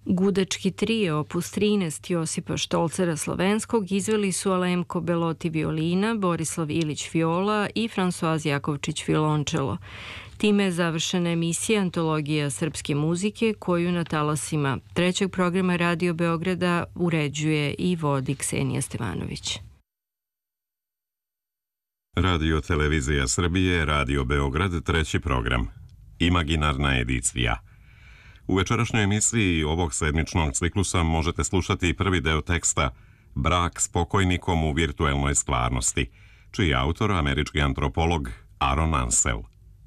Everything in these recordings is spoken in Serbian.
Gudački trio opus 13 Josipa Štolcera Slovenskog izveli su Alemko Beloti violina, Borislav Ilić viola i Francoaz Jakovčić violončelo. Time je završena emisija Antologija srpske muzike koju na talasima trećeg programa Radio Beograda uređuje i vodi Ksenija Stevanović. Radio Televizija Srbije, Radio Beograd, treći program. Imaginarna edicija. U večerašnjoj emisiji ovog sedmičnog ciklusa možete slušati prvi deo teksta Brak s pokojnikom u virtuelnoj stvarnosti, čiji je autor američki antropolog Aaron Ansel.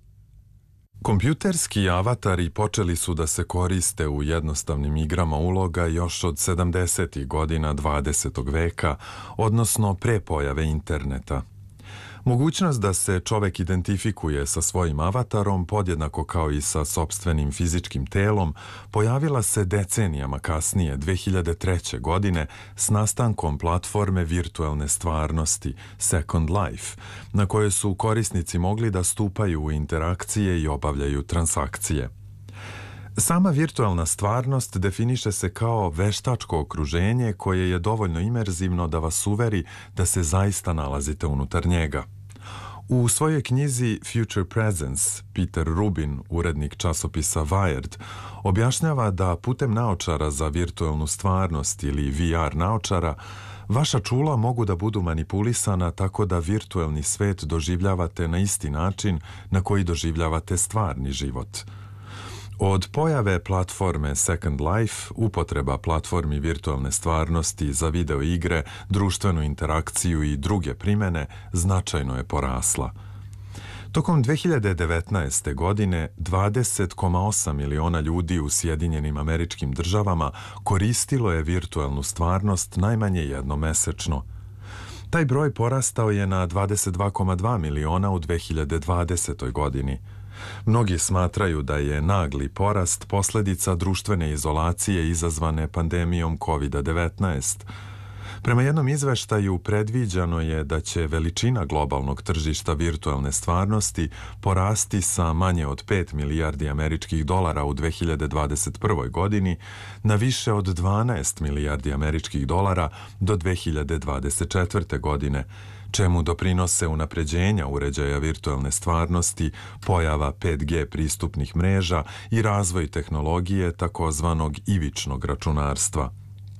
Kompjuterski avatari počeli su da se koriste u jednostavnim igrama uloga još od 70. godina 20. veka, odnosno pre pojave interneta. Mogućnost da se čovek identifikuje sa svojim avatarom, podjednako kao i sa sopstvenim fizičkim telom, pojavila se decenijama kasnije, 2003. godine, s nastankom platforme virtualne stvarnosti Second Life, na kojoj su korisnici mogli da stupaju u interakcije i obavljaju transakcije. Sama virtualna stvarnost definiše se kao veštačko okruženje koje je dovoljno imerzivno da vas uveri da se zaista nalazite unutar njega. U svojoj knjizi Future Presence, Peter Rubin, urednik časopisa Wired, objašnjava da putem naočara za virtualnu stvarnost ili VR naočara, vaša čula mogu da budu manipulisana tako da virtualni svet doživljavate na isti način na koji doživljavate stvarni život. Od pojave platforme Second Life, upotreba platformi virtualne stvarnosti za video igre, društvenu interakciju i druge primene značajno je porasla. Tokom 2019. godine 20,8 miliona ljudi u Sjedinjenim Američkim Državama koristilo je virtualnu stvarnost najmanje jednom mesečno. Taj broj porastao je na 22,2 miliona u 2020. godini. Mnogi smatraju da je nagli porast posledica društvene izolacije izazvane pandemijom COVID-19. Prema jednom izveštaju predviđano je da će veličina globalnog tržišta virtualne stvarnosti porasti sa manje od 5 milijardi američkih dolara u 2021. godini na više od 12 milijardi američkih dolara do 2024. godine, čemu doprinose unapređenja uređaja virtualne stvarnosti, pojava 5G pristupnih mreža i razvoj tehnologije takozvanog ivičnog računarstva.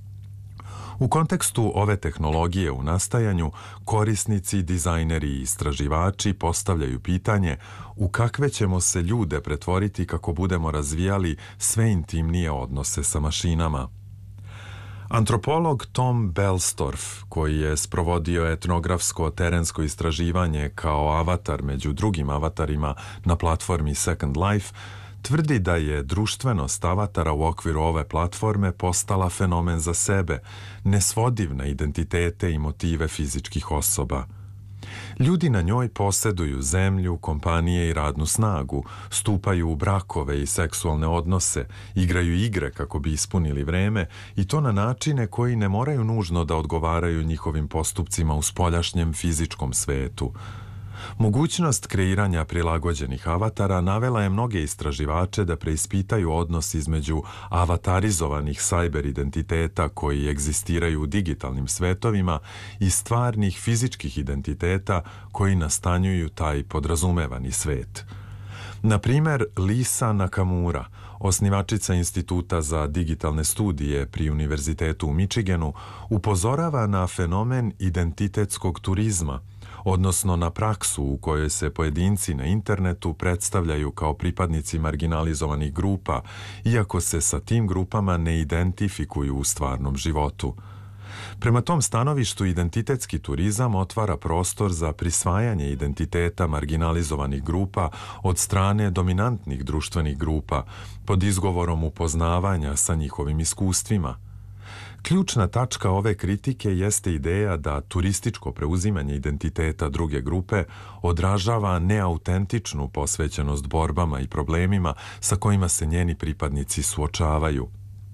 U kontekstu ove tehnologije u nastajanju, korisnici, dizajneri i istraživači postavljaju pitanje u kakve ćemo se ljude pretvoriti kako budemo razvijali sve intimnije odnose sa mašinama. Antropolog Tom Belstorff, koji je sprovodio etnografsko terensko istraživanje kao avatar među drugim avatarima na platformi Second Life, tvrdi da je društvenost avatara u okviru ove platforme postala fenomen za sebe, nesvodiv na identitete i motive fizičkih osoba. Ljudi na njoj posjeduju zemlju, kompanije i radnu snagu, stupaju u brakove i seksualne odnose, igraju igre kako bi ispunili vreme i to na načine koji ne moraju nužno da odgovaraju njihovim postupcima u spoljašnjem fizičkom svetu. Mogućnost kreiranja prilagođenih avatara navela je mnoge istraživače da preispitaju odnos između avatarizovanih cyber identiteta koji egzistiraju u digitalnim svetovima i stvarnih fizičkih identiteta koji nastanjuju taj podrazumevani svet. Na primer, Lisa Nakamura, osnivačica Instituta za digitalne studije pri Univerzitetu u Michiganu, upozorava na fenomen identitetskog turizma, odnosno na praksu u kojoj se pojedinci na internetu predstavljaju kao pripadnici marginalizovanih grupa, iako se sa tim grupama ne identifikuju u stvarnom životu. Prema tom stanovištu identitetski turizam otvara prostor za prisvajanje identiteta marginalizovanih grupa od strane dominantnih društvenih grupa pod izgovorom upoznavanja sa njihovim iskustvima. Ključna tačka ove kritike jeste ideja da turističko preuzimanje identiteta druge grupe odražava neautentičnu posvećenost borbama i problemima sa kojima se njeni pripadnici suočavaju.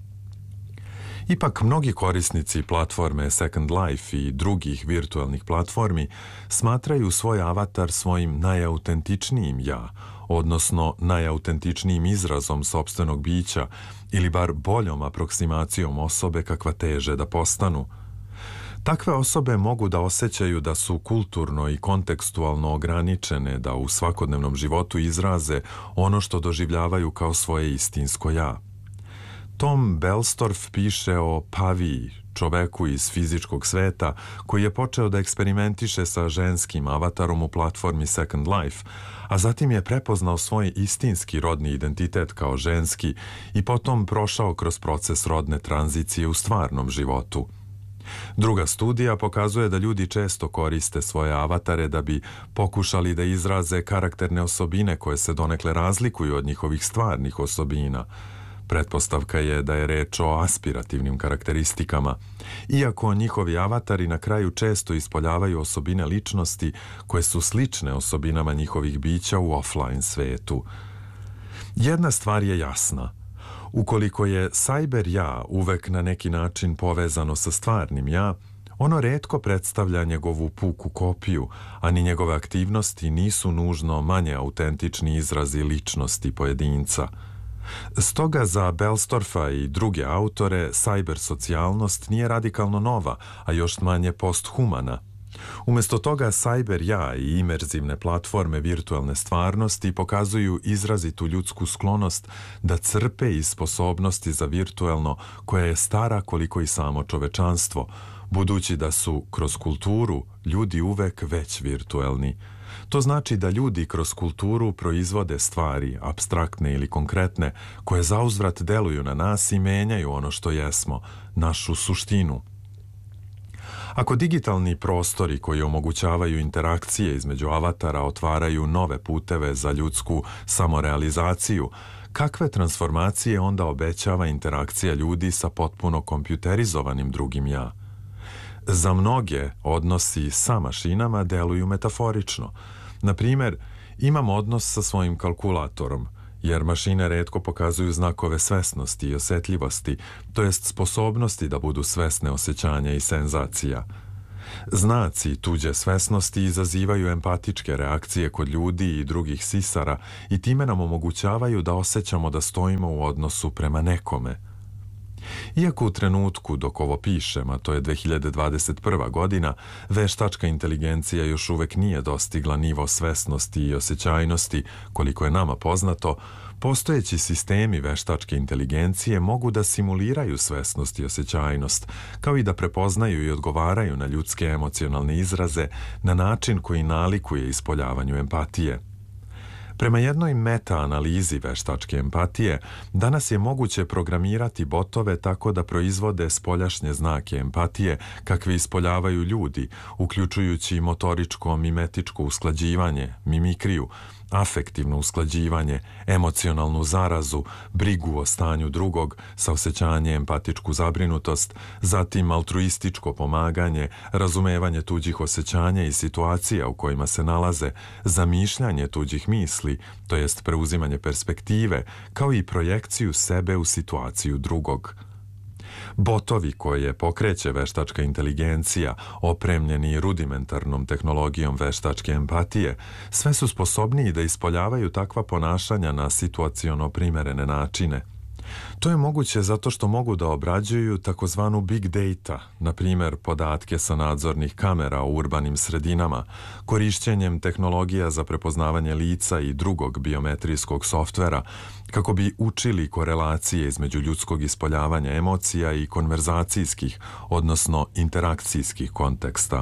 Ipak, mnogi korisnici platforme Second Life i drugih virtualnih platformi smatraju svoj avatar svojim najautentičnijim ja, odnosno najautentičnijim izrazom sopstvenog bića ili bar boljom aproksimacijom osobe kakva teže da postanu. Takve osobe mogu da osjećaju da su kulturno i kontekstualno ograničene da u svakodnevnom životu izraze ono što doživljavaju kao svoje istinsko ja. Tom Belstorff piše o Paviji, čoveku iz fizičkog sveta koji je počeo da eksperimentiše sa ženskim avatarom u platformi Second Life, a zatim je prepoznao svoj istinski rodni identitet kao ženski i potom prošao kroz proces rodne tranzicije u stvarnom životu. Druga studija pokazuje da ljudi često koriste svoje avatare da bi pokušali da izraze karakterne osobine koje se donekle razlikuju od njihovih stvarnih osobina. Pretpostavka je da je reč o aspirativnim karakteristikama, iako njihovi avatari na kraju često ispoljavaju osobine ličnosti koje su slične osobinama njihovih bića u offline svetu. Jedna stvar je jasna. Ukoliko je cyber ja uvek na neki način povezano sa stvarnim ja, ono retko predstavlja njegovu puku kopiju, a ni njegove aktivnosti nisu nužno manje autentični izrazi ličnosti pojedinca. Stoga za Belstorffa i druge autore cyber socijalnost nije radikalno nova, a još manje posthumana. Umjesto toga cyber ja i imerzivne platforme virtualne stvarnosti pokazuju izrazitu ljudsku sklonost da crpe iz sposobnosti za virtualno koja je stara koliko i samo čovečanstvo, budući da su kroz kulturu ljudi uvek već virtuelni. To znači da ljudi kroz kulturu proizvode stvari, apstraktne ili konkretne, koje zauzvrat deluju na nas i menjaju ono što jesmo, našu suštinu. Ako digitalni prostori koji omogućavaju interakcije između avatara otvaraju nove puteve za ljudsku samorealizaciju, kakve transformacije onda obećava interakcija ljudi sa potpuno kompjuterizovanim drugim ja? Za mnoge odnosi sa mašinama deluju metaforično. Na primjer, imam odnos sa svojim kalkulatorom, jer mašine retko pokazuju znakove svesnosti i osjetljivosti, to jest sposobnosti da budu svesne osjećanja i senzacija. Znaci tuđe svesnosti izazivaju empatičke reakcije kod ljudi i drugih sisara i time nam omogućavaju da osjećamo da stojimo u odnosu prema nekome. Iako u trenutku dok ovo pišem, a to je 2021. godina, veštačka inteligencija još uvek nije dostigla nivo svesnosti i osjećajnosti, koliko je nama poznato, postojeći sistemi veštačke inteligencije mogu da simuliraju svesnost i osjećajnost, kao i da prepoznaju i odgovaraju na ljudske emocionalne izraze na način koji nalikuje ispoljavanju empatije. Prema jednoj meta-analizi veštačke empatije, danas je moguće programirati botove tako da proizvode spoljašnje znake empatije kakve ispoljavaju ljudi, uključujući motoričko mimetičko usklađivanje, mimikriju, afektivno usklađivanje, emocionalnu zarazu, brigu o stanju drugog, saosećanje, empatičku zabrinutost, zatim altruističko pomaganje, razumevanje tuđih osjećanja i situacija u kojima se nalaze, zamišljanje tuđih misli, to jest preuzimanje perspektive, kao i projekciju sebe u situaciju drugog. Botovi koje pokreće veštačka inteligencija, opremljeni rudimentarnom tehnologijom veštačke empatije, sve su sposobniji da ispoljavaju takva ponašanja na situaciono primerene načine. To je moguće zato što mogu da obrađuju takozvanu big data, na primjer podatke sa nadzornih kamera u urbanim sredinama, korišćenjem tehnologija za prepoznavanje lica i drugog biometrijskog softvera, kako bi učili korelacije između ljudskog ispoljavanja emocija i konverzacijskih, odnosno interakcijskih konteksta.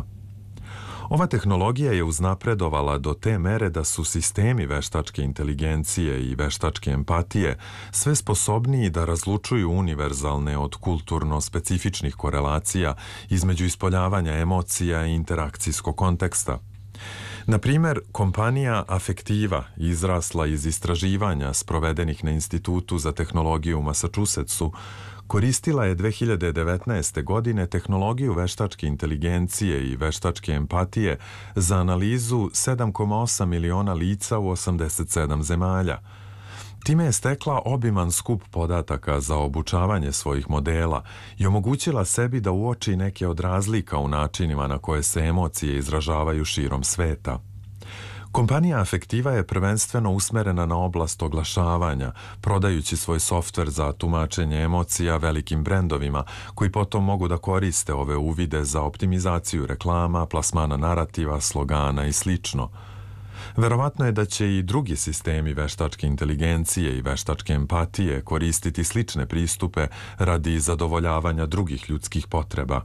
Ova tehnologija je uznapredovala do te mere da su sistemi veštačke inteligencije i veštačke empatije sve sposobniji da razlučuju univerzalne od kulturno specifičnih korelacija između ispoljavanja emocija i interakcijskog konteksta. Na primjer, kompanija Affectiva, izrasla iz istraživanja sprovedenih na Institutu za tehnologiju u Massachusettsu, koristila je 2019. godine tehnologiju veštačke inteligencije i veštačke empatije za analizu 7,8 miliona lica u 87 zemalja. Time je stekla obiman skup podataka za obučavanje svojih modela i omogućila sebi da uoči neke od razlika u načinima na koje se emocije izražavaju širom sveta. Kompanija Afektiva je prvenstveno usmerena na oblast oglašavanja, prodajući svoj softver za tumačenje emocija velikim brendovima, koji potom mogu da koriste ove uvide za optimizaciju reklama, plasmana narativa, slogana i slično. Verovatno je da će i drugi sistemi veštačke inteligencije i veštačke empatije koristiti slične pristupe radi zadovoljavanja drugih ljudskih potreba.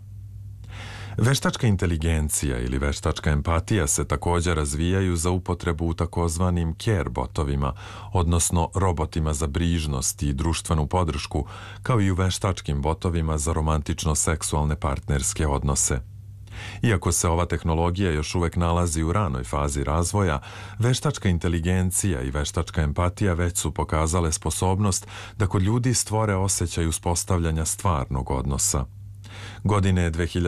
Veštačka inteligencija ili veštačka empatija se također razvijaju za upotrebu u takozvanim care botovima, odnosno robotima za brižnost i društvenu podršku, kao i u veštačkim botovima za romantično-seksualne partnerske odnose. Iako se ova tehnologija još uvek nalazi u ranoj fazi razvoja, veštačka inteligencija i veštačka empatija već su pokazale sposobnost da kod ljudi stvore osjećaj uspostavljanja stvarnog odnosa. Godine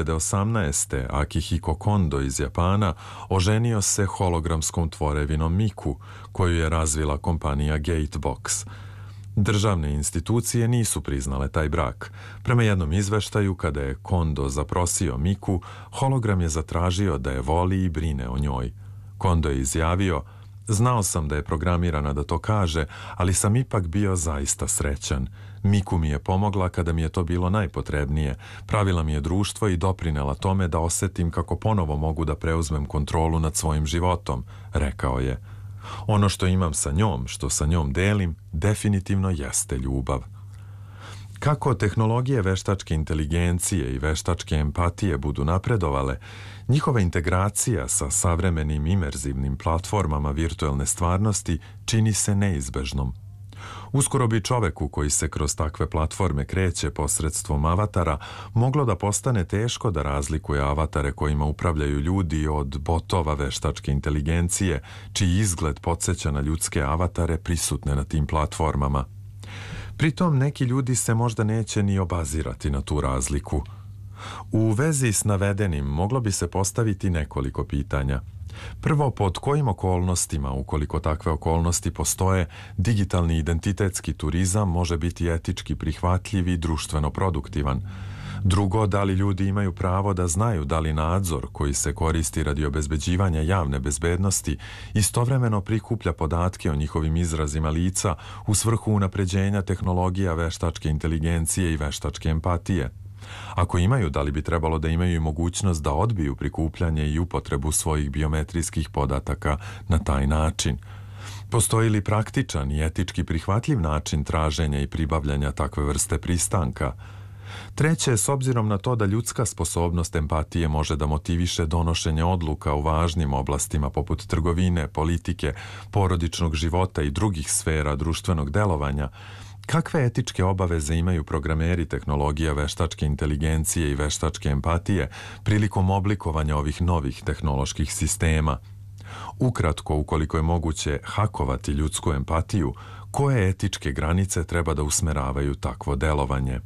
2018. Akihiko Kondo iz Japana oženio se hologramskom tvorevinom Miku, koju je razvila kompanija Gatebox. Državne institucije nisu priznale taj brak. Prema jednom izveštaju, kada je Kondo zaprosio Miku, hologram je zatražio da je voli i brine o njoj. Kondo je izjavio: "Znao sam da je programirana da to kaže, ali sam ipak bio zaista srećan. Miku mi je pomogla kada mi je to bilo najpotrebnije, pravila mi je društvo i doprinela tome da osetim kako ponovo mogu da preuzmem kontrolu nad svojim životom", rekao je. "Ono što imam sa njom, što sa njom delim, definitivno jeste ljubav." Kako tehnologije veštačke inteligencije i veštačke empatije budu napredovale, njihova integracija sa savremenim imerzivnim platformama virtuelne stvarnosti čini se neizbežnom. Uskoro bi čoveku koji se kroz takve platforme kreće posredstvom avatara moglo da postane teško da razlikuje avatare kojima upravljaju ljudi od botova veštačke inteligencije, čiji izgled podsjeća na ljudske avatare prisutne na tim platformama. Pritom neki ljudi se možda neće ni obazirati na tu razliku. U vezi s navedenim moglo bi se postaviti nekoliko pitanja. Prvo, pod kojim okolnostima, ukoliko takve okolnosti postoje, digitalni identitetski turizam može biti etički prihvatljiv i društveno produktivan? Drugo, da li ljudi imaju pravo da znaju da li nadzor koji se koristi radi obezbeđivanja javne bezbednosti istovremeno prikuplja podatke o njihovim izrazima lica u svrhu unapređenja tehnologija veštačke inteligencije i veštačke empatije? Ako imaju, da li bi trebalo da imaju i mogućnost da odbiju prikupljanje i upotrebu svojih biometrijskih podataka na taj način? Postoji li praktičan i etički prihvatljiv način traženja i pribavljanja takve vrste pristanka? Treće, s obzirom na to da ljudska sposobnost empatije može da motiviše donošenje odluka u važnim oblastima poput trgovine, politike, porodičnog života i drugih sfera društvenog delovanja, kakve etičke obaveze imaju programeri tehnologija veštačke inteligencije i veštačke empatije prilikom oblikovanja ovih novih tehnoloških sistema? Ukratko, ukoliko je moguće hakovati ljudsku empatiju, koje etičke granice treba da usmeravaju takvo delovanje?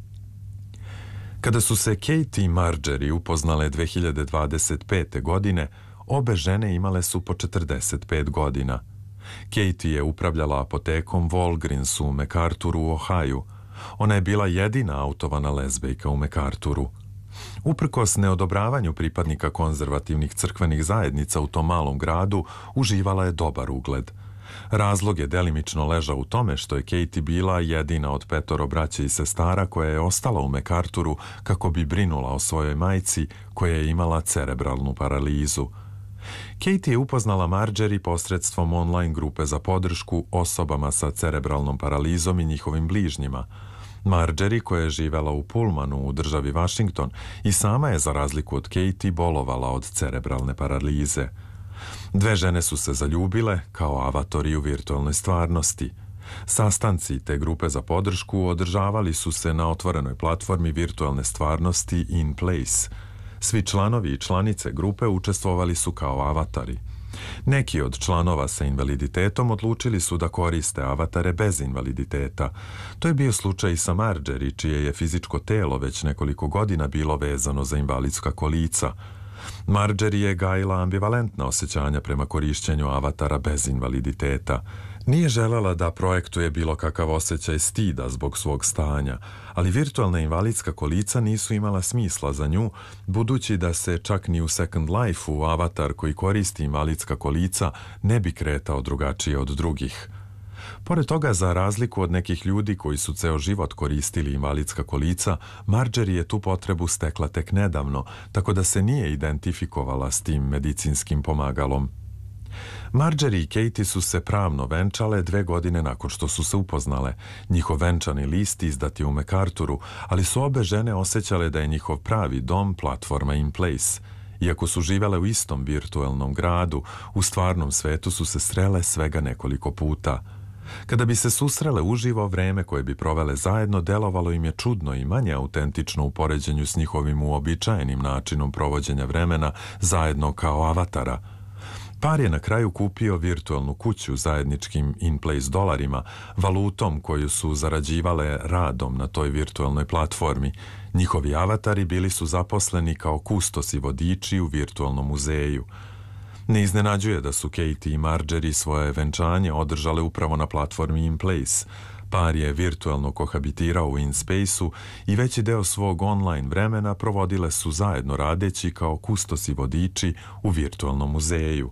Kada su se Kate i Marjorie upoznale 2025. godine, obe žene imale su po 45 godina. Katie je upravljala apotekom Walgreens u MacArthuru u Ohaju. Ona je bila jedina autovana lezbejka u MacArthuru. Uprkos neodobravanju pripadnika konzervativnih crkvenih zajednica u tom malom gradu, uživala je dobar ugled. Razlog je delimično ležao u tome što je Katie bila jedina od 5 braće i sestara koja je ostala u MacArthuru kako bi brinula o svojoj majci koja je imala cerebralnu paralizu. Katie je upoznala Marjorie posredstvom online grupe za podršku osobama sa cerebralnom paralizom i njihovim bližnjima. Marjorie, koja je živela u Pullmanu u državi Washington, i sama je, za razliku od Katie, bolovala od cerebralne paralize. Dve žene su se zaljubile kao avatori u virtualnoj stvarnosti. Sastanci te grupe za podršku održavali su se na otvorenoj platformi virtualne stvarnosti In Place. Svi članovi i članice grupe učestvovali su kao avatari. Neki od članova sa invaliditetom odlučili su da koriste avatare bez invaliditeta. To je bio slučaj i sa Marjorie, čije je fizičko telo već nekoliko godina bilo vezano za invalidska kolica. Marjorie je gajila ambivalentna osjećanja prema korišćenju avatara bez invaliditeta. Nije želela da projektuje bilo kakav osjećaj stida zbog svog stanja, ali virtualna invalidska kolica nisu imala smisla za nju, budući da se čak ni u Second Life-u avatar koji koristi invalidska kolica ne bi kretao drugačije od drugih. Pored toga, za razliku od nekih ljudi koji su ceo život koristili invalidska kolica, Marjorie je tu potrebu stekla tek nedavno, tako da se nije identifikovala s tim medicinskim pomagalom. Marjorie i Katie su se pravno venčale 2 godine nakon što su se upoznale. Njihov venčani list izdat je u MacArthuru, ali su obe žene osjećale da je njihov pravi dom platforma InPlace. Iako su živele u istom virtualnom gradu, u stvarnom svetu su se srele svega nekoliko puta. Kada bi se susrele uživo, vreme koje bi provele zajedno delovalo im je čudno i manje autentično u poređenju s njihovim uobičajenim načinom provođenja vremena zajedno kao avatara. Par je na kraju kupio virtualnu kuću zajedničkim InPlace dolarima, valutom koju su zarađivale radom na toj virtualnoj platformi. Njihovi avatari bili su zaposleni kao kustosi vodiči u virtualnom muzeju. Ne iznenađuje da su Katie i Marjorie svoje venčanje održale upravo na platformi InPlace. Par je virtualno kohabitirao u InSpace-u i veći deo svog online vremena provodile su zajedno radeći kao kustosi vodiči u virtualnom muzeju.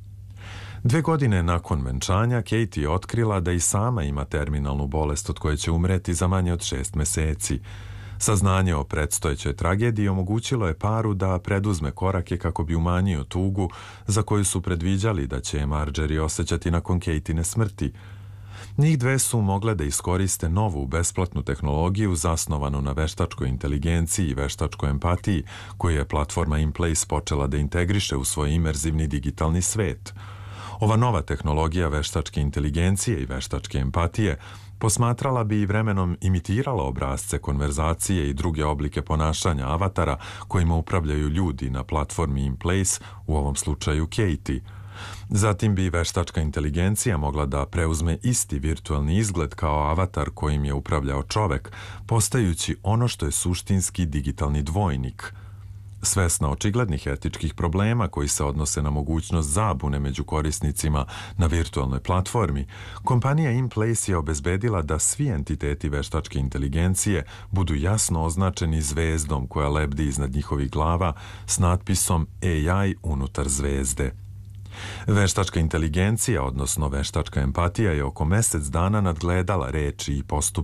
2 godine nakon venčanja, Katie je otkrila da i sama ima terminalnu bolest od koje će umreti za manje od 6 meseci. Saznanje o predstojećoj tragediji omogućilo je paru da preduzme korake kako bi umanjio tugu za koju su predviđali da će Marjorie osjećati nakon Katine smrti. Njih dve su mogle da iskoriste novu besplatnu tehnologiju zasnovanu na veštačkoj inteligenciji i veštačkoj empatiji koju je platforma InPlace počela da integriše u svoj imerzivni digitalni svet. Ova nova tehnologija veštačke inteligencije i veštačke empatije posmatrala bi i vremenom imitirala obrazce konverzacije i druge oblike ponašanja avatara kojima upravljaju ljudi na platformi InPlace, u ovom slučaju Katie. Zatim bi veštačka inteligencija mogla da preuzme isti virtualni izgled kao avatar kojim je upravljao čovek, postajući ono što je suštinski digitalni dvojnik. Svesna očiglednih etičkih problema koji se odnose na mogućnost zabune među korisnicima na virtualnoj platformi, kompanija InPlace je obezbedila da svi entiteti veštačke inteligencije budu jasno označeni zvezdom koja lebdi iznad njihovih glava s natpisom AI unutar zvezde. Veštačka inteligencija, odnosno veštačka empatija, je oko mesec dana nadgledala reči i postupke